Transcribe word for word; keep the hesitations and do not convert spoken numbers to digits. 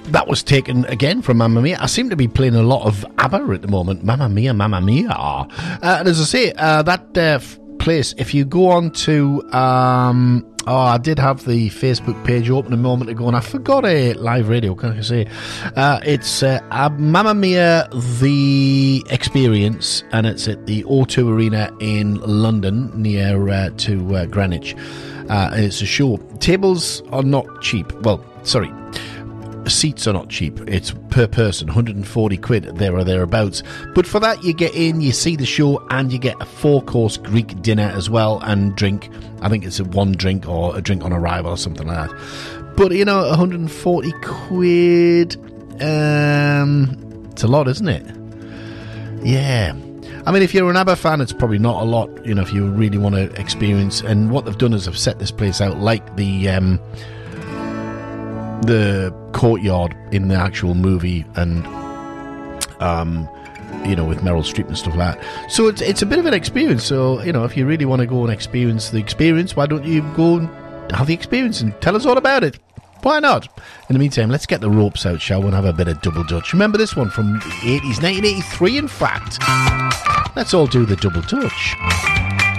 that was taken again from Mamma Mia. I seem to be playing a lot of ABBA at the moment. Mamma Mia, Mamma Mia. Uh, and as I say, uh, that uh, f- place, if you go on to... Um, oh, I did have the Facebook page open a moment ago, and I forgot a live radio, can I say? Uh, it's uh, uh, Mamma Mia, The Experience, and it's at the O two Arena in London, near uh, to uh, Greenwich. Uh, and it's a show. Tables are not cheap. Well, sorry. Seats are not cheap. It's per person, one hundred forty quid, there or thereabouts. But for that, you get in, you see the show, and you get a four-course Greek dinner as well, and drink. I think it's a one drink or a drink on arrival or something like that. But, you know, one hundred forty quid, um, it's a lot, isn't it? Yeah. I mean, if you're an ABBA fan, it's probably not a lot, you know, if you really want to experience. And what they've done is they've set this place out like the um, the courtyard in the actual movie, and um, you know, with Meryl Streep and stuff like that. So it's it's a bit of an experience. So, you know, if you really want to go and experience the experience, why don't you go and have the experience and tell us all about it? Why not? In the meantime, let's get the ropes out, shall we, and have a bit of double dutch. Remember this one from the eighties, nineteen eighty-three, in fact. Let's all do the double dutch.